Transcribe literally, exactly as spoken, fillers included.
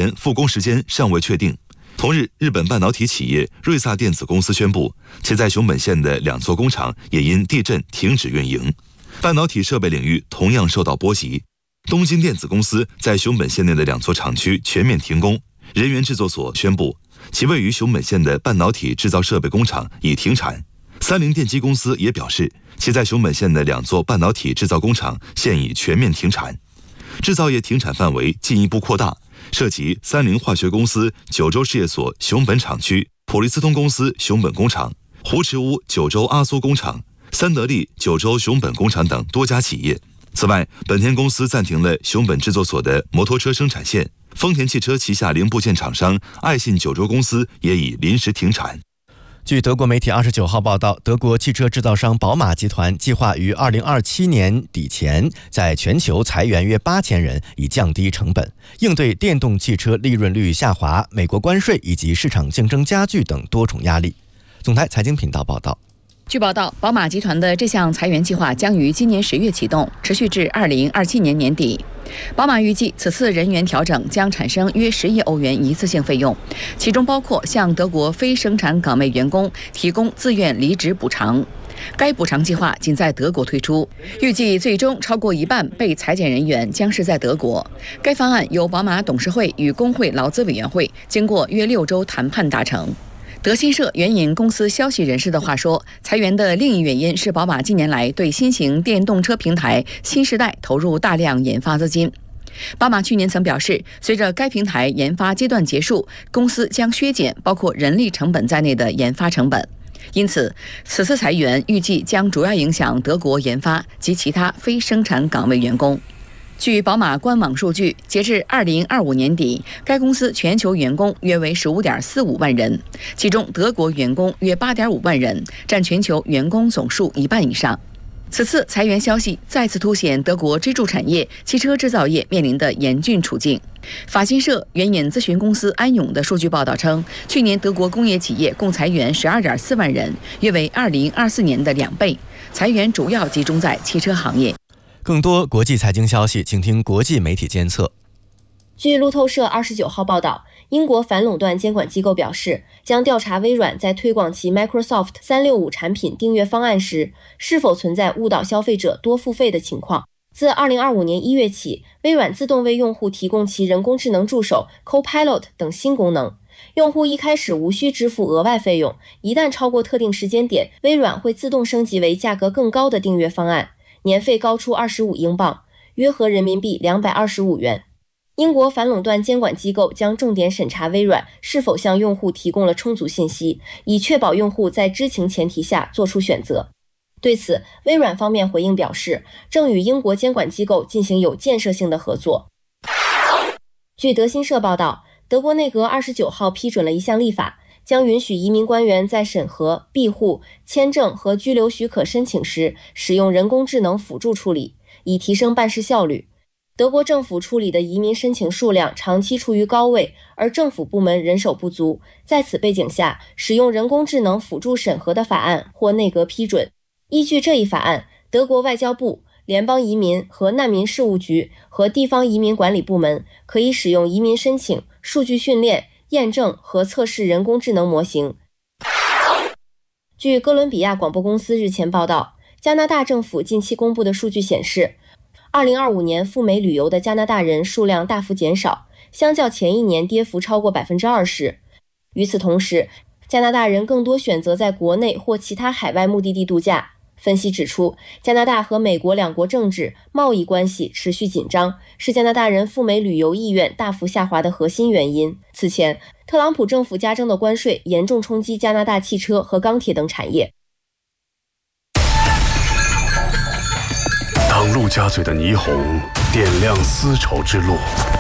年复工时间尚未确定。同日，日本半导体企业瑞萨电子公司宣布，其在熊本县的两座工厂也因地震停止运营。半导体设备领域同样受到波及。东京电子公司在熊本县内的两座厂区全面停工。人员制作所宣布，其位于熊本县的半导体制造设备工厂已停产。三菱电机公司也表示，其在熊本县的两座半导体制造工厂现已全面停产。制造业停产范围进一步扩大，涉及三菱化学公司九州事业所熊本厂区、普利司通公司熊本工厂、湖池屋九州阿苏工厂、三得利九州熊本工厂等多家企业。此外，本田公司暂停了熊本制作所的摩托车生产线，丰田汽车旗下零部件厂商爱信九州公司也已临时停产。 据德国媒体二十九号报道，德国汽车制造商宝马集团计划于二零二七年底前在全球裁员约八千人，以降低成本，应对电动汽车利润率下滑、美国关税以及市场竞争加剧等多重压力。总台财经频道报道。 据报道，宝马集团的这项裁员计划将于今年十月启动，持续至二零二七年年底。宝马预计此次人员调整将产生约十亿欧元一次性费用，其中包括向德国非生产岗位员工提供自愿离职补偿。该补偿计划仅在德国推出，预计最终超过一半被裁减人员将是在德国。该方案由宝马董事会与工会劳资委员会经过约六周谈判达成。德新社援引公司消息人士的话说，裁员的另一原因是宝马近年来对新型电动车平台新时代投入大量研发资金。宝马去年曾表示，随着该平台研发阶段结束，公司将削减包括人力成本在内的研发成本。因此，此次裁员预计将主要影响德国研发及其他非生产岗位员工。据宝马官网数据，截至二零二五年底，该公司全球员工约为十五点四五万人，其中德国员工约八点五万人，占全球员工总数一半以上。此次裁员消息再次凸显德国支柱产业汽车制造业面临的严峻处境。法新社援引咨询公司安永的数据报道称，去年德国工业企业共裁员十二点四万人，约为二零二四年的两倍。裁员主要集中在汽车行业。 更多国际财经消息，请听国际媒体监测。 据路透社二十九号报道，英国反垄断监管机构表示，将调查微软在推广其 Microsoft 三六五产品订阅方案时，是否存在误导消费者多付费的情况。自二零二五年一月起，微软自动为用户提供其人工智能助手 Copilot 等新功能。用户一开始无需支付额外费用，一旦超过特定时间点，微软会自动升级为价格更高的订阅方案，年费高出二十五英镑，约合人民币两百二十五元。英国反垄断监管机构将重点审查微软是否向用户提供了充足信息，以确保用户在知情前提下做出选择。对此，微软方面回应表示，正与英国监管机构进行有建设性的合作。据德新社报道，德国内阁二十九号批准了一项立法，将允许移民官员在审核、庇护、签证和居留许可申请时使用人工智能辅助处理，以提升办事效率。德国政府处理的移民申请数量长期处于高位，而政府部门人手不足。在此背景下，使用人工智能辅助审核的法案获内阁批准。依据这一法案，德国外交部、联邦移民和难民事务局和地方移民管理部门可以使用移民申请、数据训练、验证和测试人工智能模型。据哥伦比亚广播公司日前报道，加拿大政府近期公布的数据显示，二零二五年赴美旅游的加拿大人数量大幅减少，相较前一年跌幅超过 百分之二十。 与此同时，加拿大人更多选择在国内或其他海外目的地度假。分析指出，加拿大和美国两国政治、贸易关系持续紧张，是加拿大人赴美旅游意愿大幅下滑的核心原因。此前，特朗普政府加征的关税严重冲击加拿大汽车和钢铁等产业。 当陆家嘴的霓虹点亮丝绸之路，